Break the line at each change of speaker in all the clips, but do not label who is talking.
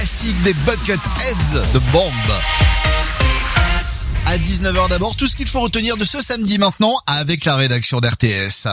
Classique des Bucketheads de Bombe. À 19h d'abord, tout ce qu'il faut retenir de ce samedi maintenant avec la rédaction d'RTS.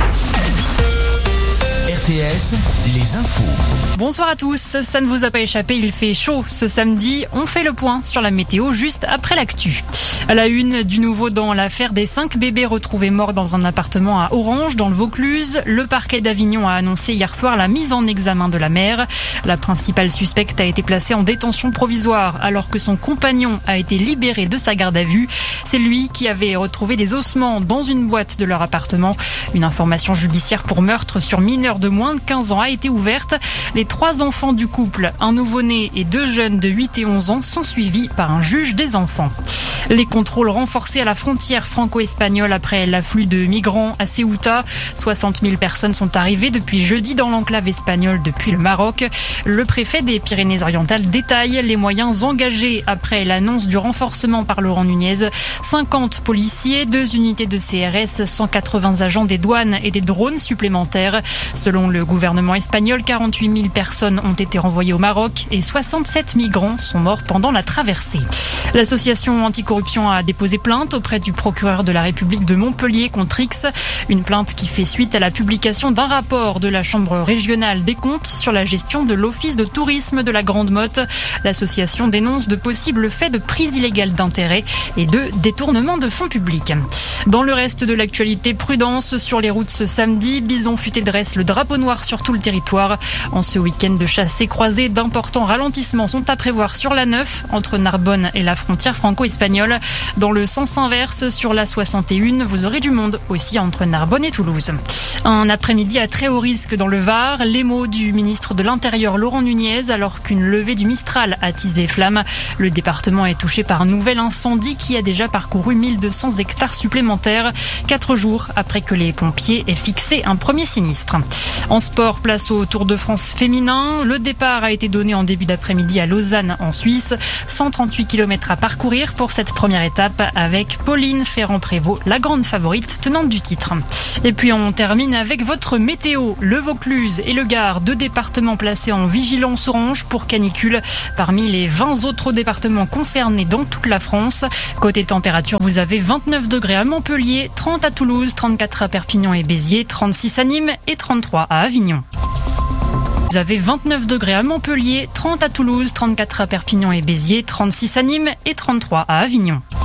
RTS, les infos.
Bonsoir à tous, ça ne vous a pas échappé, il fait chaud ce samedi. On fait le point sur la météo juste après l'actu. À la une, du nouveau dans l'affaire des 5 bébés retrouvés morts dans un appartement à Orange, dans le Vaucluse. Le parquet d'Avignon a annoncé hier soir la mise en examen de la mère. La principale suspecte a été placée en détention provisoire alors que son compagnon a été libéré de sa garde à vue. C'est lui qui avait retrouvé des ossements dans une boîte de leur appartement. Une information judiciaire pour meurtre sur mineur de moins de 15 ans a été ouverte. Les 3 enfants du couple, un nouveau-né et 2 jeunes de 8 et 11 ans sont suivis par un juge des enfants. Les contrôles renforcés à la frontière franco-espagnole après l'afflux de migrants à Ceuta. 60 000 personnes sont arrivées depuis jeudi dans l'enclave espagnole depuis le Maroc. Le préfet des Pyrénées-Orientales détaille les moyens engagés après l'annonce du renforcement par Laurent Nunez. 50 policiers, 2 unités de CRS, 180 agents des douanes et des drones supplémentaires. Selon le gouvernement espagnol, 48 000 personnes ont été renvoyées au Maroc et 67 migrants sont morts pendant la traversée. L'association anticorruption a déposé plainte auprès du procureur de la République de Montpellier contre X. Une plainte qui fait suite à la publication d'un rapport de la Chambre régionale des comptes sur la gestion de l'Office de tourisme de la Grande Motte. L'association dénonce de possibles faits de prise illégale d'intérêt et de détournement de fonds publics. Dans le reste de l'actualité, prudence sur les routes ce samedi. Bison futé dresse le drapeau noir sur tout le territoire. En ce week-end de chasse et croisée, d'importants ralentissements sont à prévoir sur la 9 entre Narbonne et la frontière franco-espagnole. Dans le sens inverse, sur la 61, vous aurez du monde aussi entre Narbonne et Toulouse. Un après-midi à très haut risque dans le Var. Les mots du ministre de l'Intérieur Laurent Nunez alors qu'une levée du Mistral attise les flammes. Le département est touché par un nouvel incendie qui a déjà parcouru 1200 hectares supplémentaires, 4 jours après que les pompiers aient fixé un premier sinistre. En sport, place au Tour de France féminin. Le départ a été donné en début d'après-midi à Lausanne en Suisse. 138 km à parcourir pour cette première étape avec Pauline Ferrand-Prévot, la grande favorite tenante du titre. Et puis on termine avec votre météo. Le Vaucluse et le Gard, 2 départements placés en vigilance orange pour canicule parmi les 20 autres départements concernés dans toute la France. Côté température, vous avez 29 degrés à Montpellier, 30 à Toulouse, 34 à Perpignan et Béziers, 36 à Nîmes et 33 à Avignon. Vous avez 29 degrés à Montpellier, 30 à Toulouse, 34 à Perpignan et Béziers, 36 à Nîmes et 33 à Avignon.